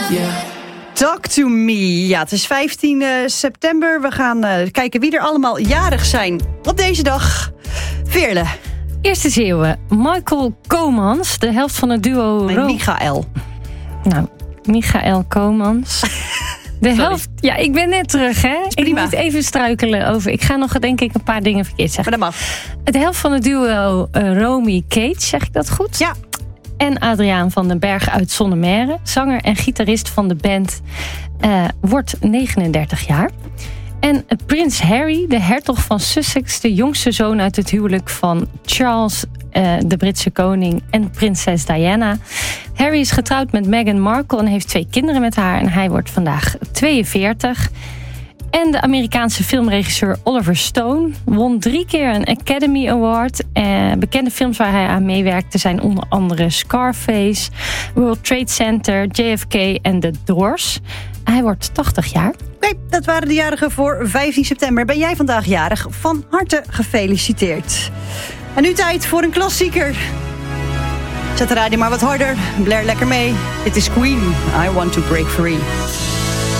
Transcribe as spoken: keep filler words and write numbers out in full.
Yeah. Talk to me. Ja, het is vijftien september. We gaan uh, kijken wie er allemaal jarig zijn op deze dag. Veerle. Eerste Zeeuwen. Michael Komans, de helft van het duo... Nee, Ro- Michael. Nou, Michael Komans. De Sorry. helft... Ja, ik ben net terug, hè? Ik prima. moet even struikelen over... Ik ga nog, denk ik, een paar dingen verkeerd zeggen. Maar dat mag. De helft van het duo uh, Romy Cage, zeg ik dat goed? Ja. En Adriaan van den Berg uit Zonnemerre, zanger en gitarist van de band, uh, wordt negenendertig jaar. En prins Harry, de hertog van Sussex, de jongste zoon uit het huwelijk van Charles, uh, de Britse koning, en prinses Diana. Harry is getrouwd met Meghan Markle en heeft twee kinderen met haar. En hij wordt vandaag tweeënveertig. En de Amerikaanse filmregisseur Oliver Stone won drie keer een Academy Award. Eh, bekende films waar hij aan meewerkte zijn onder andere Scarface, World Trade Center, J F K en The Doors. Hij wordt tachtig jaar. Oké, dat waren de jarigen voor vijftien september. Ben jij vandaag jarig? Van harte gefeliciteerd. En nu tijd voor een klassieker. Zet de radio maar wat harder. Blair lekker mee. Dit is Queen. I Want to Break Free.